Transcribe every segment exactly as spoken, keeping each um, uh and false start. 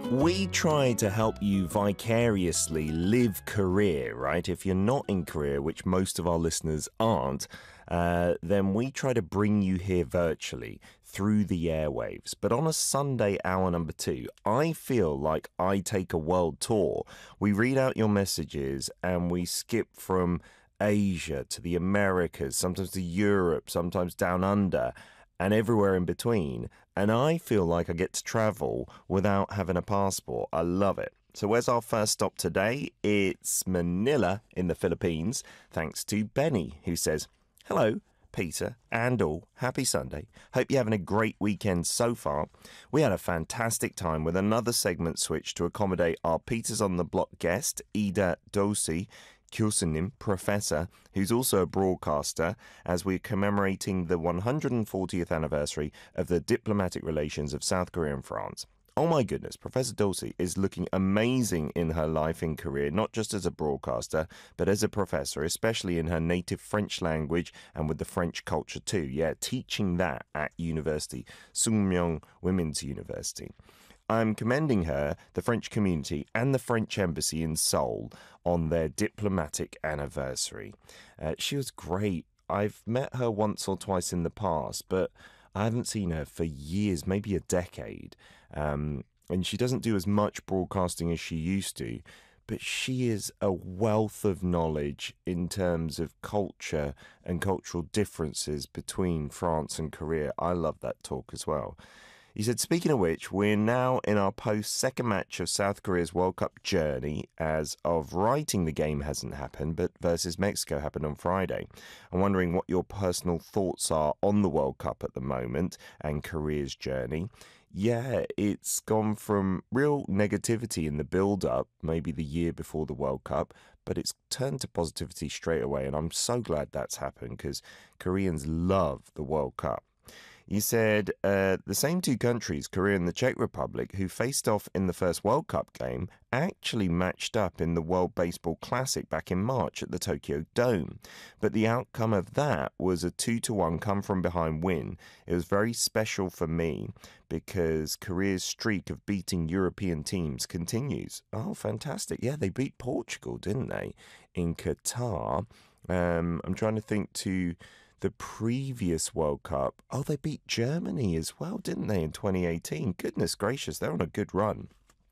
We try to help you vicariously live Korea, right? If you're not in Korea, which most of our listeners aren't, uh, then we try to bring you here virtually through the airwaves. But on a Sunday, hour number two, I feel like I take a world tour. We read out your messages and we skip from Asia to the Americas, sometimes to Europe, sometimes down under, and everywhere in between. And I feel like I get to travel without having a passport. I love it. So where's our first stop today? It's Manila in the Philippines, thanks to Benny, who says, "Hello, Peter and all. Happy Sunday. Hope you're having a great weekend so far. We had a fantastic time with another segment switch to accommodate our Peters on the Block guest, Ida Dosi, Kyosunim, professor, who's also a broadcaster, as we're commemorating the one hundred fortieth anniversary of the diplomatic relations of South Korea and France. Oh my goodness, Professor Dulcie is looking amazing in her life in Korea, not just as a broadcaster, but as a professor, especially in her native French language and with the French culture too. Yeah, teaching that at university, Sungmyung Women's University. I'm commending her, the French community, and the French embassy in Seoul on their diplomatic anniversary. Uh, she was great. I've met her once or twice in the past, but I haven't seen her for years, maybe a decade. Um, and she doesn't do as much broadcasting as she used to, but she is a wealth of knowledge in terms of culture and cultural differences between France and Korea. I love that talk as well. He said, speaking of which, we're now in our post-second match of South Korea's World Cup journey. As of writing, the game hasn't happened, but versus Mexico happened on Friday. I'm wondering what your personal thoughts are on the World Cup at the moment and Korea's journey. Yeah, it's gone from real negativity in the build-up, maybe the year before the World Cup, but it's turned to positivity straight away, and I'm so glad that's happened because Koreans love the World Cup. You said uh, the same two countries, Korea and the Czech Republic, who faced off in the first World Cup game, actually matched up in the World Baseball Classic back in March at the Tokyo Dome. But the outcome of that was a two to one come-from-behind win. It was very special for me because Korea's streak of beating European teams continues. Oh, fantastic. Yeah, they beat Portugal, didn't they, in Qatar. Um, I'm trying to think to the previous World Cup. Oh, they beat Germany as well, didn't they, in twenty eighteen? Goodness gracious, they're on a good run.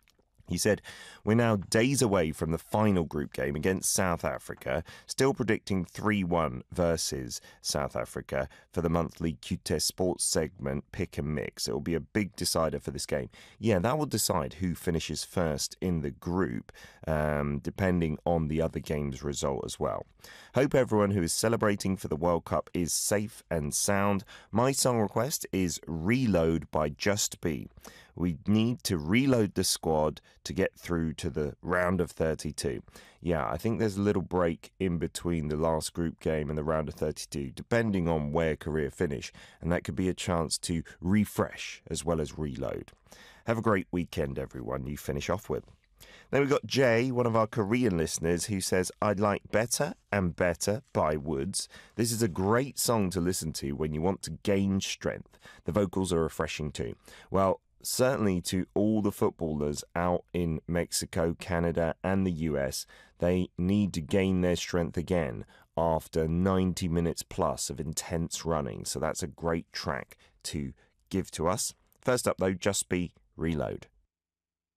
He said, we're now days away from the final group game against South Africa, still predicting three one versus South Africa for the monthly Q T E Sports segment Pick and Mix. It will be a big decider for this game. Yeah, that will decide who finishes first in the group, um, depending on the other game's result as well. Hope everyone who is celebrating for the World Cup is safe and sound. My song request is Reload by Just Be. We need to reload the squad to get through to the round of thirty-two. Yeah, I think there's a little break in between the last group game and the round of thirty-two, depending on where Korea finish, and that could be a chance to refresh as well as reload. Have a great weekend, everyone, you finish off with. Then we've got Jay, one of our Korean listeners, who says, I'd like Better and Better by Woods. This is a great song to listen to when you want to gain strength. The vocals are refreshing too. Well, certainly to all the footballers out in Mexico, Canada and the U S, they need to gain their strength again after ninety minutes plus of intense running. So that's a great track to give to us. First up though, Just Be Reload.